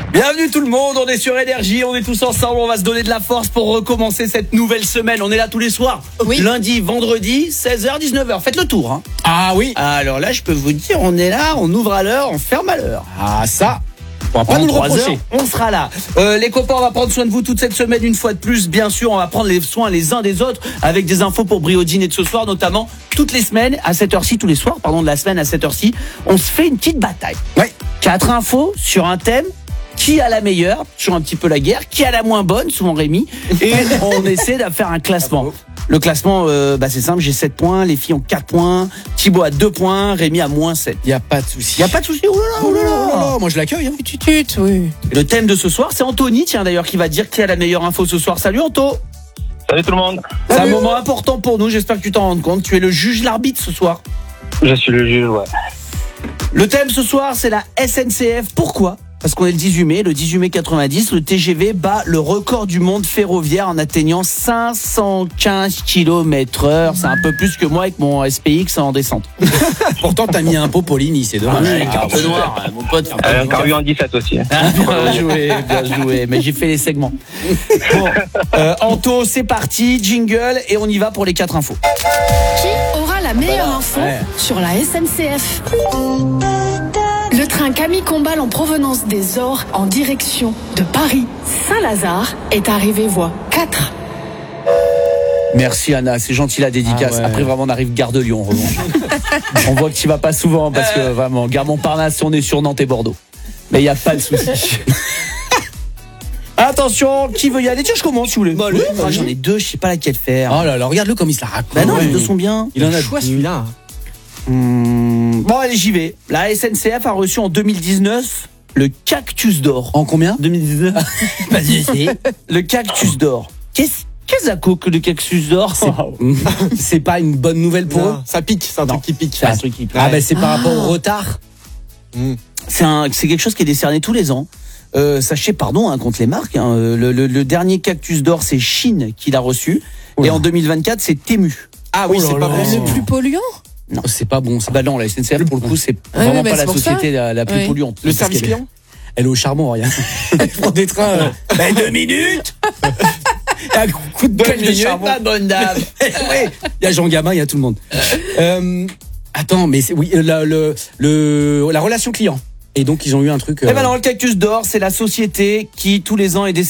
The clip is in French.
Bienvenue tout le monde, on est sur Énergie, on est tous ensemble, on va se donner de la force pour recommencer cette nouvelle semaine. On est là tous les soirs, lundi, vendredi, 16h, 19h, faites le tour. Hein. Ah oui. Alors là, je peux vous dire, on est là, on ouvre à l'heure, on ferme à l'heure. Ah ça, on va pas nous le reprocher. On sera là. Les copains, on va prendre soin de vous toute cette semaine une fois de plus. Bien sûr, on va prendre les soins les uns des autres avec des infos pour Brio Dîner de ce soir, notamment toutes les semaines à cette heure-ci, tous les soirs, de la semaine à cette heure-ci. On se fait une petite bataille. Ouais. 4 infos sur un thème. Qui a la meilleure, toujours un petit peu la guerre, qui a la moins bonne, souvent Rémi, et on essaie de faire un classement. Le classement, c'est simple, j'ai 7 points, les filles ont 4 points, Thibaut a 2 points, Rémi a moins 7. Y a pas de souci. Y a pas de souci, oh là là. Moi je l'accueille. Hein. Oui. Le thème de ce soir, c'est Anthony, tiens d'ailleurs, qui va dire qui a la meilleure info ce soir. Salut Anto. Salut tout le monde. C'est un moment important pour nous, j'espère que tu t'en rends compte. Tu es le juge, l'arbitre ce soir. Je suis le juge, ouais. Le thème ce soir, c'est la SNCF. Pourquoi ? Parce qu'on est le 18 mai 90, le TGV bat le record du monde ferroviaire en atteignant 515 km/h. C'est un peu plus que moi avec mon SPX en descente. Pourtant t'as mis un pot Poligny, c'est dommage. Carte noire, mon pote. Un carburant 17 aussi. Bien joué, mais j'ai fait les segments. Bon, Anto, c'est parti, jingle, et on y va pour les 4 infos. Qui aura la meilleure info sur la SNCF ? Le train Camille Combal en provenance des Ors en direction de Paris-Saint-Lazare est arrivé voie 4. Merci Anna, c'est gentil la dédicace. Ah ouais. Après vraiment on arrive Gare de Lyon en revanche. On voit que tu vas pas souvent parce que vraiment Gare Montparnasse on est sur Nantes et Bordeaux. Mais il y a pas de souci. Attention, qui veut y aller ? Tiens, je commence si vous voulez. J'en ai 2, je sais pas laquelle faire. Oh là là, regarde-le comme il se la raconte. Bah non, les 2 sont bien. Il en a choix celui-là. Bon allez, j'y vais. La SNCF a reçu en 2019 le Cactus d'or. En combien ? 2019. Vas-y, essaye. Le Cactus d'or. Qu'est-ce que le Cactus d'or ? C'est pas une bonne nouvelle pour eux ? Ça pique, c'est un truc qui pique. C'est un truc qui plaît. Ah bah c'est par rapport au retard. C'est quelque chose qui est décerné tous les ans. Sachez, pardon, contre les marques, le dernier Cactus d'or, c'est Chine qui l'a reçu. Et en 2024, c'est Temu. Ah oui, c'est pas bon. Le plus polluant ? Non, c'est pas bon. Bah non, la SNCF, pour le coup, c'est vraiment pas la société la plus polluante. Le service client ? Elle est au charbon, rien. Elle prend des trains. 2 minutes. Un coup de pelle de charbon. Ma bonne dame. Oui, il y a Jean Gabin, il y a tout le monde. Attends, mais c'est, oui, la relation client. Et donc ils ont eu un truc. Eh ben non, le Cactus d'or, c'est la société qui tous les ans est